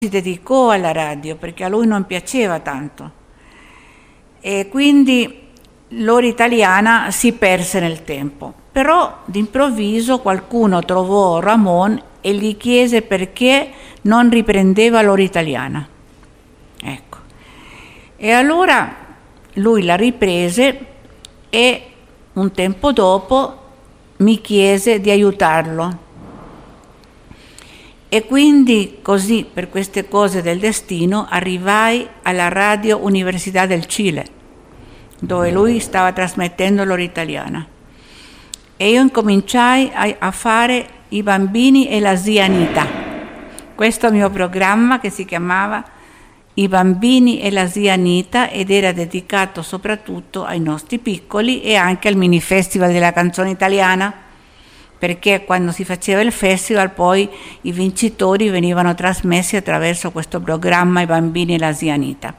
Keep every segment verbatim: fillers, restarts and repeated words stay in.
si dedicò alla radio perché a lui non piaceva tanto e quindi l'ora italiana si perse nel tempo. Però d'improvviso qualcuno trovò Ramon e gli chiese perché non riprendeva l'ora italiana. Ecco. E allora lui la riprese e un tempo dopo mi chiese di aiutarlo. E quindi così, per queste cose del destino, arrivai alla Radio Università del Cile, dove lui stava trasmettendo l'ora italiana. E io incominciai a, a fare I bambini e la zia Anita. Questo mio programma che si chiamava I bambini e la zia Anita ed era dedicato soprattutto ai nostri piccoli e anche al mini festival della canzone italiana, perché quando si faceva il festival poi i vincitori venivano trasmessi attraverso questo programma I bambini e la zia Anita.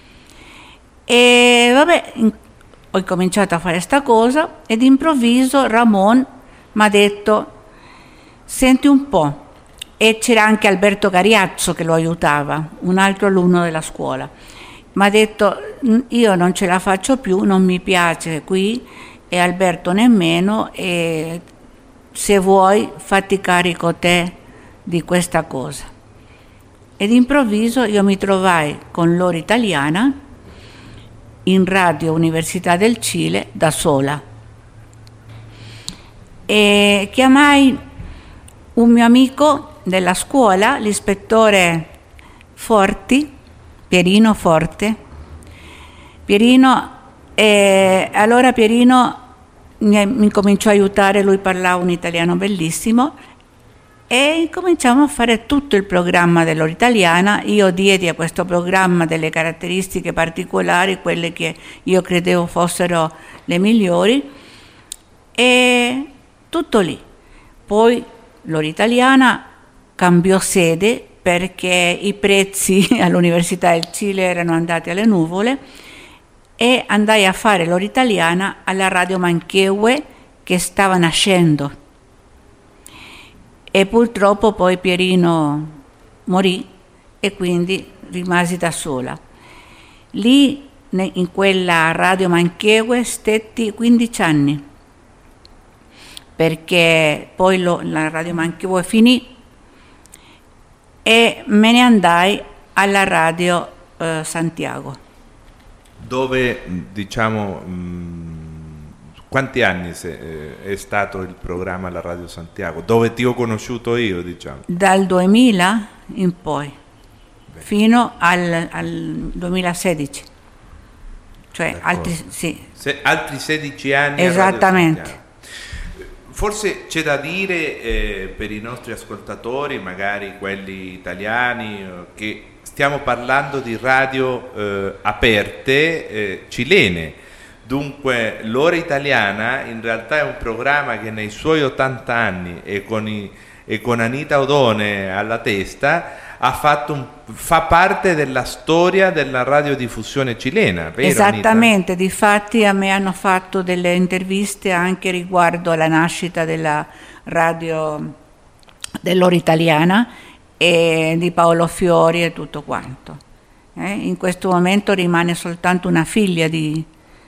E vabbè, in, ho cominciato a fare sta cosa ed improvviso Ramon mi ha detto: senti un po', e c'era anche Alberto Cariazzo che lo aiutava, un altro alunno della scuola. Mi ha detto: io non ce la faccio più, non mi piace qui e Alberto nemmeno, e se vuoi fatti carico te di questa cosa. Ed improvviso io mi trovai con l'ora italiana in Radio Università del Cile da sola e chiamai un mio amico della scuola, l'ispettore Forti, Pierino Forte. Pierino, e allora Pierino mi cominciò a aiutare, lui parlava un italiano bellissimo e incominciamo a fare tutto il programma dell'ora italiana. Io diedi a questo programma delle caratteristiche particolari, quelle che io credevo fossero le migliori, e tutto lì. Poi l'ora italiana cambiò sede perché i prezzi all'Università del Cile erano andati alle nuvole e andai a fare l'ora italiana alla Radio Manchehue che stava nascendo. E purtroppo poi Pierino morì e quindi rimasi da sola. Lì in quella Radio Manchehue stetti quindici anni, perché poi lo, la Radio Manchehue finì e me ne andai alla Radio eh, Santiago. Dove, diciamo, mh, quanti anni se, eh, è stato il programma alla Radio Santiago? Dove ti ho conosciuto io, diciamo? Dal duemila in poi, Beh. fino al, al duemilasedici. Cioè altri, sì. Se, altri sedici anni. Esattamente. Forse c'è da dire eh, per i nostri ascoltatori, magari quelli italiani, eh, che stiamo parlando di radio eh, aperte eh, cilene. Dunque l'ora italiana in realtà è un programma che nei suoi ottanta anni e con, i, e con Anita Odone alla testa ha fatto un, fa parte della storia della radiodiffusione cilena, vero, Esattamente, Anita? difatti a me hanno fatto delle interviste anche riguardo alla nascita della radio dell'ora italiana e di Paolo Fiori e tutto quanto. Eh? In questo momento rimane soltanto una figlia di,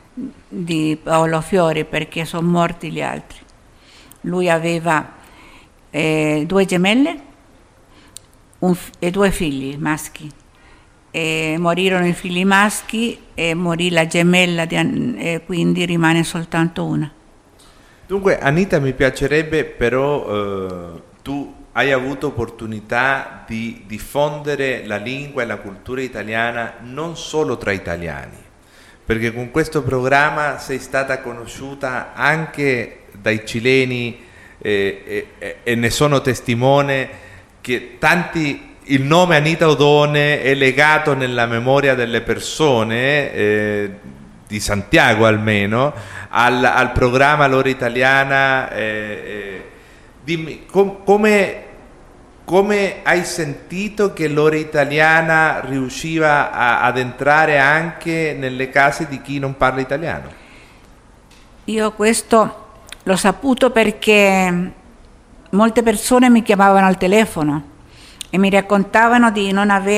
di Paolo Fiori perché sono morti gli altri. Lui aveva eh, due gemelle un, e due figli maschi. E morirono i figli maschi e morì la gemella di, e quindi rimane soltanto una. Dunque Anita, mi piacerebbe però eh, tu hai avuto opportunità di diffondere la lingua e la cultura italiana non solo tra italiani, perché con questo programma sei stata conosciuta anche dai cileni eh, e, e ne sono testimone che tanti, il nome Anita Odone è legato nella memoria delle persone, eh, di Santiago almeno, al, al programma L'ora italiana. Eh, eh, dimmi, com, come, come hai sentito che l'ora italiana riusciva a, ad entrare anche nelle case di chi non parla italiano? Io questo l'ho saputo perché molte persone mi chiamavano al telefono e mi raccontavano di non avere